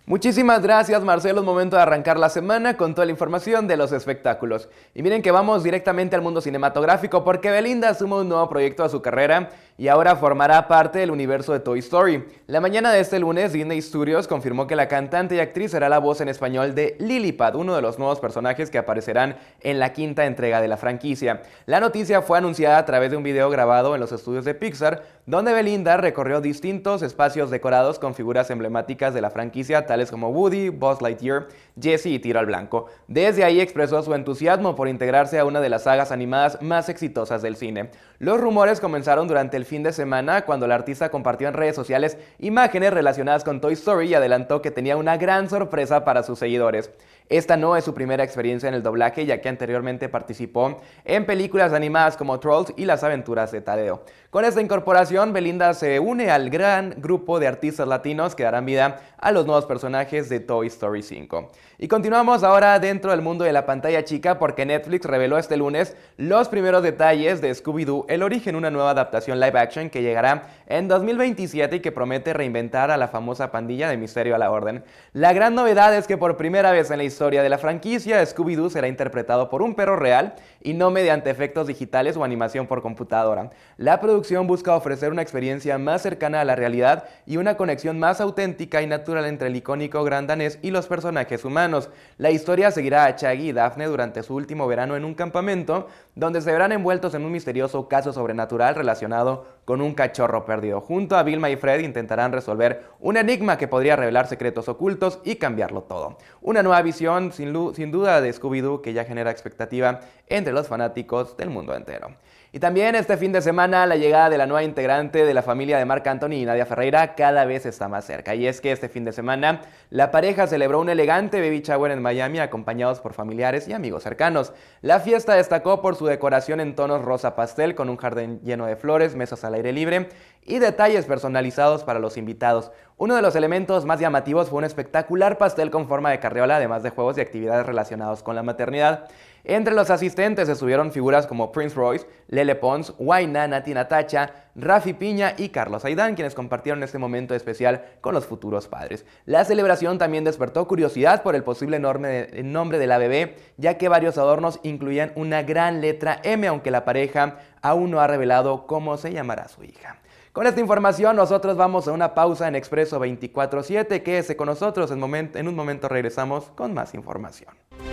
Muchísimas gracias, Marcelo. Es momento de arrancar la semana con toda la información de los espectáculos. Y miren que vamos directamente al mundo cinematográfico porque Belinda suma un nuevo proyecto a su carrera y ahora formará parte del universo de Toy Story. La mañana de este lunes, Disney Studios confirmó que la cantante y actriz será la voz en español de Lilliput, uno de los nuevos personajes que aparecerán en la quinta entrega de la franquicia. La noticia fue anunciada a través de un video grabado en los estudios de Pixar, donde Belinda recorrió distintos espacios decorados con figuras emblemáticas de la franquicia, tales como Woody, Buzz Lightyear, Jessie y Tiro al Blanco. Desde ahí expresó su entusiasmo por integrarse a una de las sagas animadas más exitosas del cine. Los rumores comenzaron durante el fin de semana cuando la artista compartió en redes sociales imágenes relacionadas con Toy Story y adelantó que tenía una gran sorpresa para sus seguidores. Esta no es su primera experiencia en el doblaje, ya que anteriormente participó en películas animadas como Trolls y Las aventuras de Tadeo. Con esta incorporación, Belinda se une al gran grupo de artistas latinos que darán vida a los nuevos personajes de Toy Story 5. Y continuamos ahora dentro del mundo de la pantalla chica porque Netflix reveló este lunes los primeros detalles de Scooby-Doo, El Origen, una nueva adaptación live action que llegará en 2027 y que promete reinventar a la famosa pandilla de Misterio a la Orden. La gran novedad es que por primera vez en la historia de la franquicia, Scooby-Doo será interpretado por un perro real y no mediante efectos digitales o animación por computadora. La producción busca ofrecer una experiencia más cercana a la realidad y una conexión más auténtica y natural entre el icónico gran danés y los personajes humanos. La historia seguirá a Shaggy y Daphne durante su último verano en un campamento, donde se verán envueltos en un misterioso caso sobrenatural relacionado con un cachorro perdido. Junto a Vilma y Fred intentarán resolver un enigma que podría revelar secretos ocultos y cambiarlo todo. Una nueva visión sin duda de Scooby-Doo que ya genera expectativa entre los fanáticos del mundo entero. Y también este fin de semana la llegada de la nueva integrante de la familia de Marc Anthony y Nadia Ferreira cada vez está más cerca. Y es que este fin de semana la pareja celebró un elegante baby shower en Miami acompañados por familiares y amigos cercanos. La fiesta destacó por su decoración en tonos rosa pastel con un jardín lleno de flores, mesas al aire libre y detalles personalizados para los invitados. Uno de los elementos más llamativos fue un espectacular pastel con forma de carriola, además de juegos y actividades relacionados con la maternidad. Entre los asistentes estuvieron figuras como Prince Royce, Lele Pons, Huayna, Nati Natacha, Rafi Piña y Carlos Aidán, quienes compartieron este momento especial con los futuros padres. La celebración también despertó curiosidad por el posible nombre de la bebé, ya que varios adornos incluían una gran letra M, aunque la pareja aún no ha revelado cómo se llamará su hija. Con esta información nosotros vamos a una pausa en Expreso 24/7. Quédese con nosotros, en un momento regresamos con más información.